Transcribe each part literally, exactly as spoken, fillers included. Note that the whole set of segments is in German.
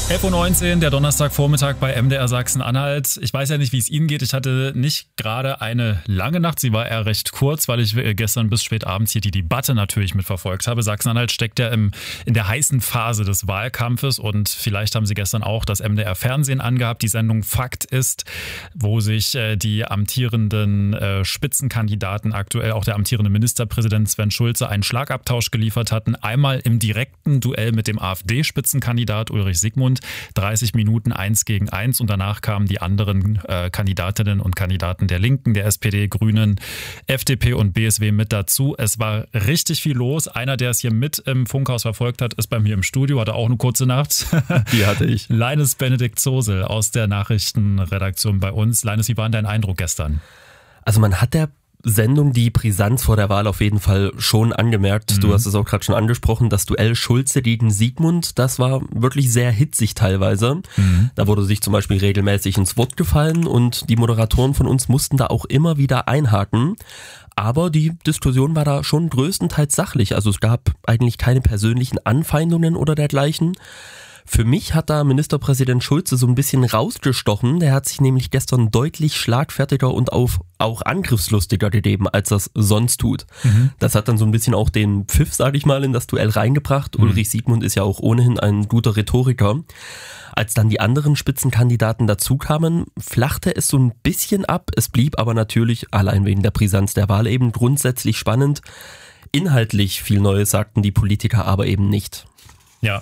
elf Uhr neunzehn, der Donnerstagvormittag bei M D R Sachsen-Anhalt. Ich weiß ja nicht, wie es Ihnen geht. Ich hatte nicht gerade eine lange Nacht. Sie war eher recht kurz, weil ich gestern bis spät abends hier die Debatte natürlich mitverfolgt habe. Sachsen-Anhalt steckt ja im, in der heißen Phase des Wahlkampfes und vielleicht haben Sie gestern auch das M D R-Fernsehen angehabt. Die Sendung Fakt ist, wo sich äh, die amtierenden äh, Spitzenkandidaten, aktuell auch der amtierende Ministerpräsident Sven Schulze, einen Schlagabtausch geliefert hatten. Einmal im direkten Duell mit dem AfD-Spitzenkandidat Ulrich Siegmund. dreißig Minuten eins gegen eins und danach kamen die anderen äh, Kandidatinnen und Kandidaten der Linken, der S P D, Grünen, F D P und B S W mit dazu. Es war richtig viel los. Einer, der es hier mit im Funkhaus verfolgt hat, ist bei mir im Studio, hatte auch eine kurze Nacht. Die hatte ich. Linus Benedikt Zosel aus der Nachrichtenredaktion bei uns. Linus, wie war denn dein Eindruck gestern? Also man hat der Sendung die Brisanz vor der Wahl auf jeden Fall schon angemerkt. Mhm. Du hast es auch gerade schon angesprochen, das Duell Schulze gegen Siegmund, das war wirklich sehr hitzig teilweise. Mhm. Da wurde sich zum Beispiel regelmäßig ins Wort gefallen und die Moderatoren von uns mussten da auch immer wieder einhaken. Aber die Diskussion war da schon größtenteils sachlich. Also es gab eigentlich keine persönlichen Anfeindungen oder dergleichen. Für mich hat da Ministerpräsident Schulze so ein bisschen rausgestochen. Der hat sich nämlich gestern deutlich schlagfertiger und auf, auch angriffslustiger gegeben, als das sonst tut. Mhm. Das hat dann so ein bisschen auch den Pfiff, sage ich mal, in das Duell reingebracht. Mhm. Ulrich Siegmund ist ja auch ohnehin ein guter Rhetoriker. Als dann die anderen Spitzenkandidaten dazu kamen, flachte es so ein bisschen ab. Es blieb aber natürlich, allein wegen der Brisanz der Wahl, eben grundsätzlich spannend. Inhaltlich viel Neues sagten die Politiker aber eben nicht. Ja.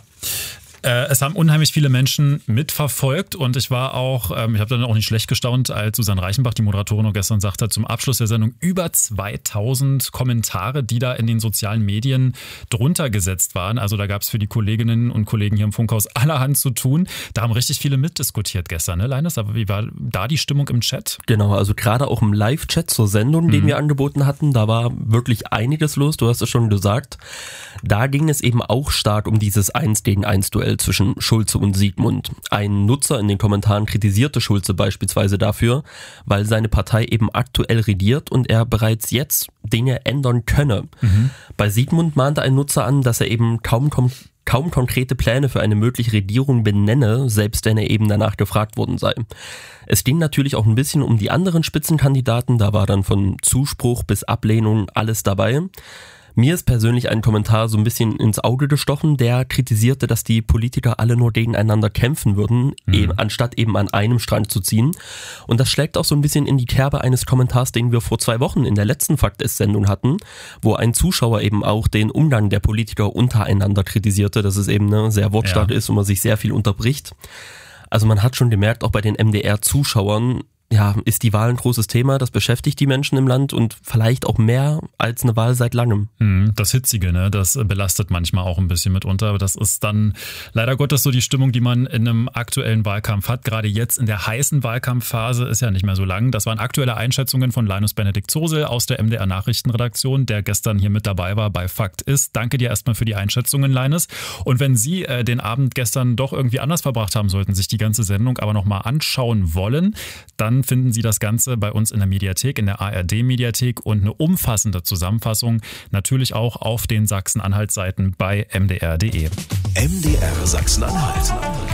Es haben unheimlich viele Menschen mitverfolgt und ich war auch, ich habe dann auch nicht schlecht gestaunt, als Susanne Reichenbach, die Moderatorin, noch gestern sagte, zum Abschluss der Sendung über zweitausend Kommentare, die da in den sozialen Medien drunter gesetzt waren. Also da gab es für die Kolleginnen und Kollegen hier im Funkhaus allerhand zu tun. Da haben richtig viele mitdiskutiert gestern, ne, Linus? Aber wie war da die Stimmung im Chat? Genau, also gerade auch im Live-Chat zur Sendung, mhm. den wir angeboten hatten, da war wirklich einiges los, du hast es schon gesagt. Da ging es eben auch stark um dieses eins gegen eins Duell zwischen Schulze und Siegmund. Ein Nutzer in den Kommentaren kritisierte Schulze beispielsweise dafür, weil seine Partei eben aktuell regiert und er bereits jetzt Dinge ändern könne. Mhm. Bei Siegmund mahnte ein Nutzer an, dass er eben kaum, kaum, kaum konkrete Pläne für eine mögliche Regierung benenne, selbst wenn er eben danach gefragt worden sei. Es ging natürlich auch ein bisschen um die anderen Spitzenkandidaten, da war dann von Zuspruch bis Ablehnung alles dabei. Mir ist persönlich ein Kommentar so ein bisschen ins Auge gestochen, der kritisierte, dass die Politiker alle nur gegeneinander kämpfen würden, mhm. eben, anstatt eben an einem Strang zu ziehen. Und das schlägt auch so ein bisschen in die Kerbe eines Kommentars, den wir vor zwei Wochen in der letzten Fakt-Ist-Sendung hatten, wo ein Zuschauer eben auch den Umgang der Politiker untereinander kritisierte, dass es eben ne, sehr wortstark ja. ist und man sich sehr viel unterbricht. Also man hat schon gemerkt, auch bei den M D R-Zuschauern, ja, ist die Wahl ein großes Thema, das beschäftigt die Menschen im Land und vielleicht auch mehr als eine Wahl seit langem. Das Hitzige, ne, das belastet manchmal auch ein bisschen mitunter, aber das ist dann leider Gottes so die Stimmung, die man in einem aktuellen Wahlkampf hat. Gerade jetzt in der heißen Wahlkampfphase ist ja nicht mehr so lang. Das waren aktuelle Einschätzungen von Linus Benedikt Zosel aus der M D R Nachrichtenredaktion, der gestern hier mit dabei war bei Fakt ist. Danke dir erstmal für die Einschätzungen, Linus. Und wenn Sie äh, den Abend gestern doch irgendwie anders verbracht haben sollten, sich die ganze Sendung aber nochmal anschauen wollen, dann finden Sie das Ganze bei uns in der Mediathek, in der A R D-Mediathek und eine umfassende Zusammenfassung natürlich auch auf den Sachsen-Anhalt-Seiten bei m d r punkt d e. M D R Sachsen-Anhalt.